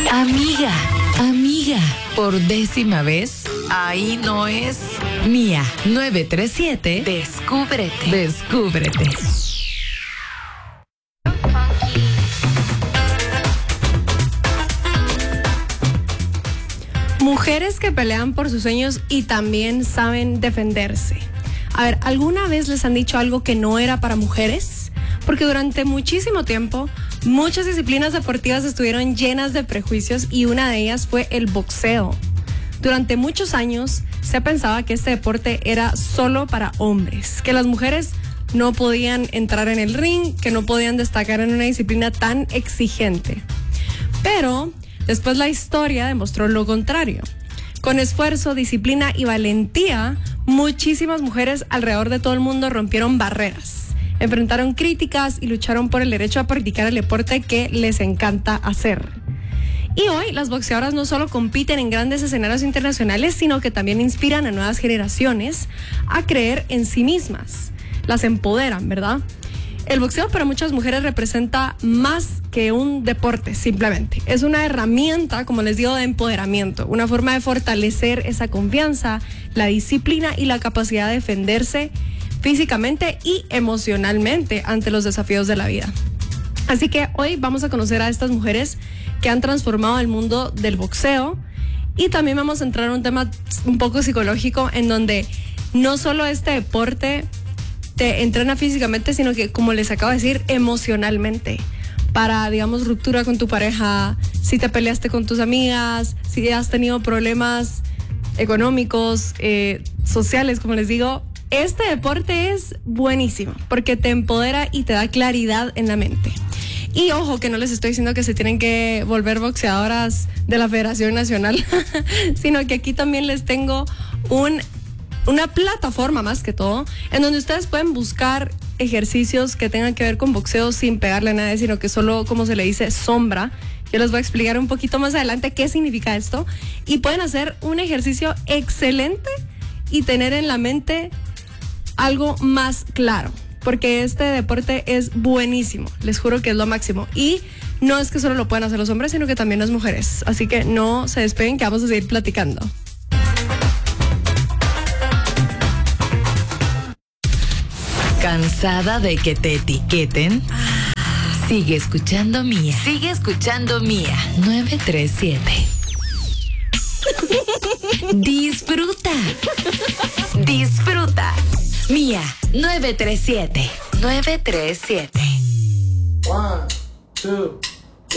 Amiga, amiga, por 10ª vez, ahí no es Mía 937. Descúbrete. Descúbrete. Mujeres que pelean por sus sueños y también saben defenderse. A ver, ¿alguna vez les han dicho algo que no era para mujeres? Porque durante muchísimo tiempo, muchas disciplinas deportivas estuvieron llenas de prejuicios y una de ellas fue el boxeo. Durante muchos años se pensaba que este deporte era solo para hombres, que las mujeres no podían entrar en el ring, que no podían destacar en una disciplina tan exigente. Pero después la historia demostró lo contrario. Con esfuerzo, disciplina y valentía, muchísimas mujeres alrededor de todo el mundo rompieron barreras, enfrentaron críticas y lucharon por el derecho a practicar el deporte que les encanta hacer. Y hoy las boxeadoras no solo compiten en grandes escenarios internacionales, sino que también inspiran a nuevas generaciones a creer en sí mismas. Las empoderan, ¿verdad? El boxeo para muchas mujeres representa más que un deporte, simplemente. Es una herramienta, como les digo, de empoderamiento, una forma de fortalecer esa confianza, la disciplina y la capacidad de defenderse físicamente y emocionalmente ante los desafíos de la vida. Así que hoy vamos a conocer a estas mujeres que han transformado el mundo del boxeo y también vamos a entrar en un tema un poco psicológico en donde no solo este deporte te entrena físicamente, sino que, como les acabo de decir, emocionalmente. Para, digamos, ruptura con tu pareja, si te peleaste con tus amigas, si has tenido problemas económicos, sociales, como les digo, este deporte es buenísimo porque te empodera y te da claridad en la mente. Y ojo, que no les estoy diciendo que se tienen que volver boxeadoras de la Federación Nacional, sino que aquí también les tengo una plataforma, más que todo, en donde ustedes pueden buscar ejercicios que tengan que ver con boxeo sin pegarle a nadie, sino que solo, como se le dice, sombra. Yo les voy a explicar un poquito más adelante qué significa esto. Y pueden hacer un ejercicio excelente y tener en la mente algo más claro, porque este deporte es buenísimo. Les juro que es lo máximo. Y no es que solo lo puedan hacer los hombres, sino que también las mujeres. Así que no se despeguen, que vamos a seguir platicando. ¿Cansada de que te etiqueten? Sigue escuchando Mía. Sigue escuchando Mía 937. Disfruta. Disfruta. Mía 937. 937. 1, 2.